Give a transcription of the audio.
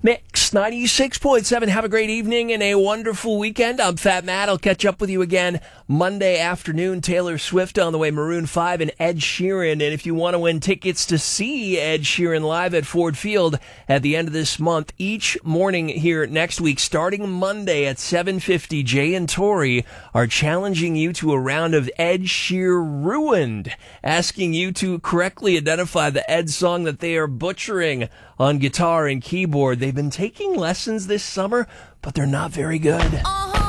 Mix 96.7. Have a great evening and a wonderful weekend. I'm Fat Matt. I'll catch up with you again Monday afternoon. Taylor Swift on the way, Maroon 5 and Ed Sheeran. And if you want to win tickets to see Ed Sheeran live at Ford Field at the end of this month, each morning here next week, starting Monday at 7:50, Jay and Tori are challenging you to a round of Ed Sheeran Ruined, asking you to correctly identify the Ed song that they are butchering on guitar and keyboard. They've been taking lessons this summer, but they're not very good.